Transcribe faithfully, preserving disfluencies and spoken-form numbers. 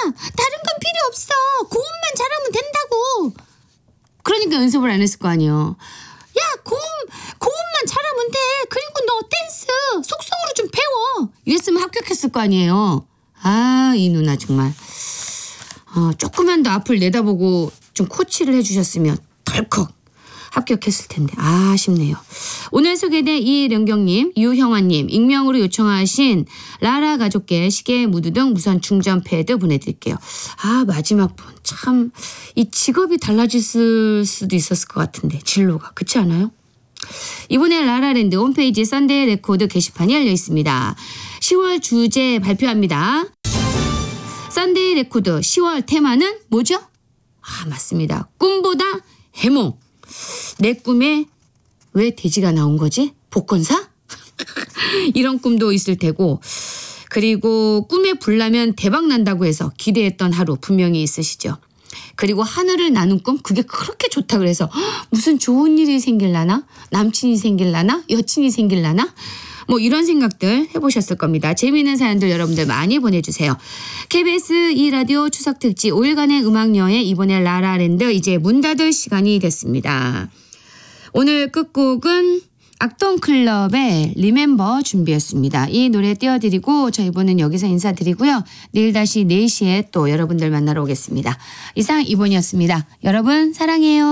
다른 건 필요 없어. 고음만 잘하면 된다고. 그러니까 연습을 안 했을 거 아니에요. 야, 고음, 고음만 잘하면 돼. 그리고 너 댄스 속성으로 좀 배워. 이랬으면 합격했을 거 아니에요. 아, 이 누나 정말. 어, 조금만 더 앞을 내다보고 좀 코치를 해주셨으면 덜컥 합격했을 텐데 아쉽네요. 오늘 소개된 이령경님, 유형아님, 익명으로 요청하신 라라 가족께 시계, 무드 등 무선 충전 패드 보내드릴게요. 아, 마지막 분 참 이 직업이 달라질 수도 있었을 것 같은데 진로가 그렇지 않아요? 이번에 라라랜드 홈페이지 썬데이 레코드 게시판이 열려 있습니다. 시월 주제 발표합니다. 썬데이 레코드 시월 테마는 뭐죠? 아, 맞습니다. 꿈보다 해몽. 내 꿈에 왜 돼지가 나온 거지? 복권사? 이런 꿈도 있을 테고, 그리고 꿈에 불나면 대박 난다고 해서 기대했던 하루 분명히 있으시죠. 그리고 하늘을 나는 꿈, 그게 그렇게 좋다 그래서 무슨 좋은 일이 생길라나? 남친이 생길라나? 여친이 생길라나? 뭐 이런 생각들 해보셨을 겁니다. 재미있는 사연들 여러분들 많이 보내주세요. 케이비에스 이 라디오 추석특집 오 일간의 음악여행, 이번에 라라랜드 이제 문 닫을 시간이 됐습니다. 오늘 끝곡은 악동클럽의 리멤버 준비했습니다. 이 노래 띄워드리고 저희 이번은 여기서 인사드리고요. 내일 다시 네 시에 또 여러분들 만나러 오겠습니다. 이상 이번이었습니다. 여러분 사랑해요.